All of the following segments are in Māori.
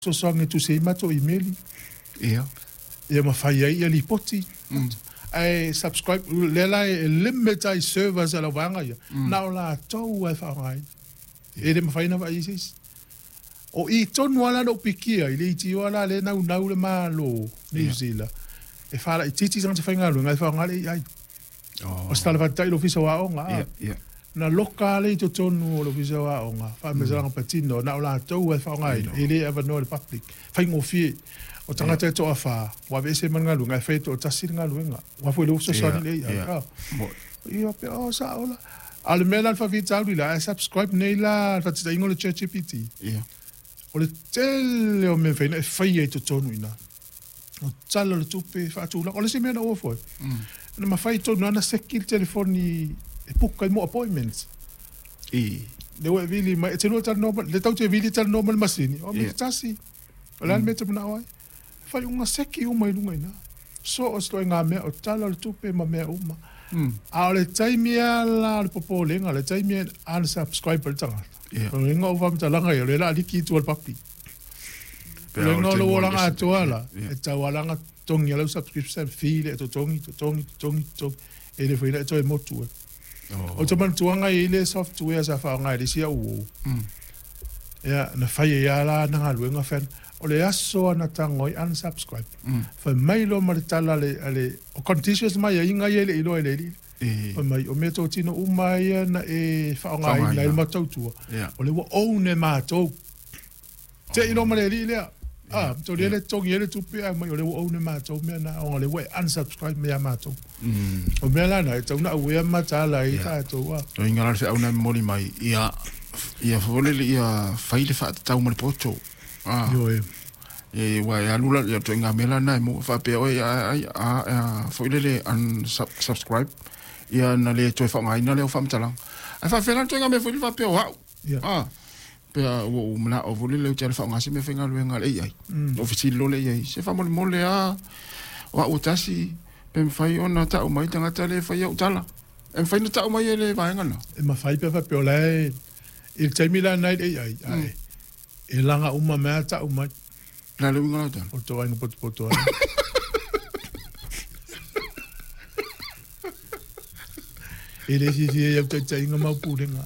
so songe tu sei mato email. Ia. Ia mawhai ai ali poti. Ai subscribe lela limit ai servers ala wanga ia. Na ola tau ai whaongai. E le mawhai na wa isis. O I tonu ala no pikia i le iti ala le nau le malo New Zealand. E whala i titi sang te whaingalu ngai whaongale ai. O stala whatai lo fisa wa onga. Na loka le to tonu lo fisa wa onga. Wha mezalanga patino na ola tau ai whaongai. E le ever know the public. Whaingo fie. O tangata e toa wha. Wa vese man ngalu ngai whaito o tasiri ngalu nga. Wa fwe lo so sani le ai. Ia pe o sa ola. Ale mela fa vita la subscribe nei la fatita ingole ChatGPT. Ia. O le tele o me whaina e whai e to tonu ina. O tala le tupe whaatula. O le se mea na ofoi. Na ma whai tonu ana seki le telefoni e puka i mo appointments. Le ue vili, e te lua tala normal, le tau te vili tala normal masini. O me tasi. O le alme te muna awai. Whai unga seki uma i lunga ina. So o stoi ngā mea o tala le tupe ma mea uma. A o le taimia la le popo lenga, le taimia ana subscriber le tangata. O le ngā ufamta langa i o le la aliki tu al papi. Le ngā lo walanga atuala. E tau alanga tongi alau subscription file e to tongi. E le whaina e toi motu e. O te man tuanga i le software sa whaonga i le sia uo. Ea, na whai e ala nanga luenga when. O le aso ana tangoi unsubscribe. Whai mailo ma le tala le o contentious mai a inga i ele ilo ele li. O mai o mea tō tino umai na e whaonga i na il matautua. O le wa oune mātou. Te ino ma le li lea. Tō le ele tongi ele tupe a mai o le wa oune mātou mea na o le wa unsubscribe mea mātou. O mea lana e tauna awea matala i tātou. O inga lare whauna mori mai ia whaolele ia whaile whaatau mani poto. Yo e. E wa e alula ia to inga mela na mo whapea o ia whaolele unsubscribe. Ia na le toi whaongai na leo whamtalang. Ai whawhela to inga me whaile whapea o hau. Pea o mna o vole le tele fa ngasi me fenga luenga le ai ofisi lo le ai se fa mole a wa utasi pe fai ona ta o mai tanga tele fa yo tala en fai ta o mai le va ngana e ma fai pe fa pe ole il taimila night ai e langa uma me ta o mai la le ngana ta o to ai no poto ele si e te tainga ma purenga.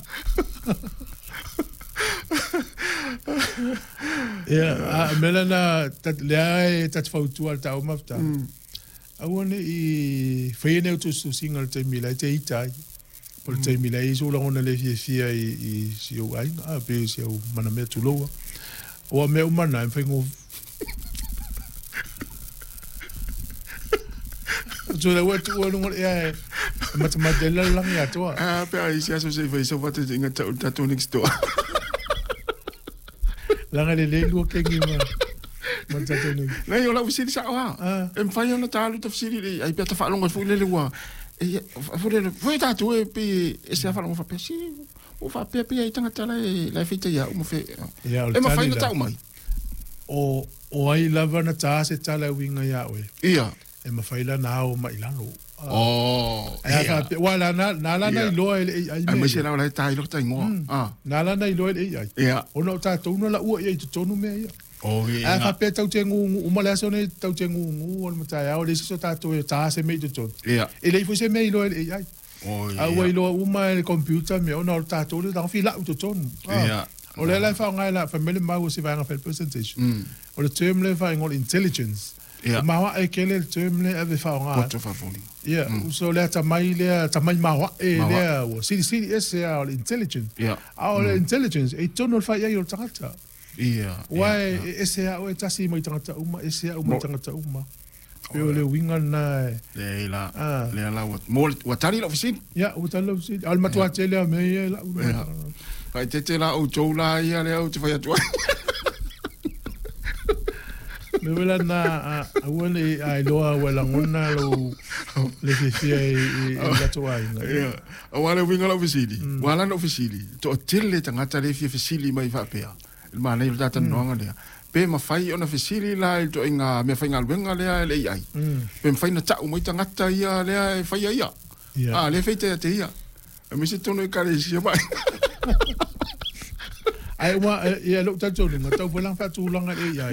Melana tat leai tat fautu al tau mafta. Awane I whaene tu su singal te mila te itai. Pol te mila I so langona le fia I siu ai a pe siu mana me tu loa. O me umana en whaingo. So le watu o ngol e matamadela lang ya to. Pe ai sia so se vai so watu inga tatu next door. Langa le lua kengi ma. Mantatoni. Na yo la usili sa wa. Em fa yo na talu tafsiri ai peta fa longa fu le lua. E fu le foi tatu e pe e se fa longa fa pe si. O fa pe ai tanga tala e la fita ya mo fe. E ma fa na tau mai. O ai lava na ta se tala winga ya we. Ia. E ma fa ila na o ma ilano. Wala na la na ilo ai me. Ai se la la tai lo tai ngo. Na la na ilo ai. O no ta to no la u ai to tonu me ia. A fa pe tau tengu uma la so ne tau tengu o ma ta ya o le so ta to ta se me to ton. Ia. E le fu se me ilo ai. A we ilo uma le computer me o no ta to le da fi la to ton. Ia. O le la fa ngai la family ma o se va nga fel presentation. O le term le fa ngol intelligence. Ma wa e kele le term le ave fa nga. Poto fa foni. Yeah, so le tamai mawa le o si ese o intelligence. Yeah. O intelligence e tono fa ia o tangata. Yeah. Wai ese o tasi mai tangata uma ese o mai tangata uma. Pe o le winga na le la wa tari la ofisi. Ya, o tali la ofisi. Al matua tele me la. Vai te la o tola ia le o te fa tua. Me wela na awale ai loa wela ngona lo le fia I gato ai. Awale winga la ofisili. Wala na ofisili. To tele tangata le fia ofisili mai fa pea. Ma nei lo tata noanga le. Pe ma fai ona ofisili la to inga me fai ngal wenga le ai. Pe ma fai na tau mai tangata ia le fai ia. Le fai te ia. Me se tono I kare si mai. ai wa ia lo ta tolu ma tau pulang fa tu langa e ia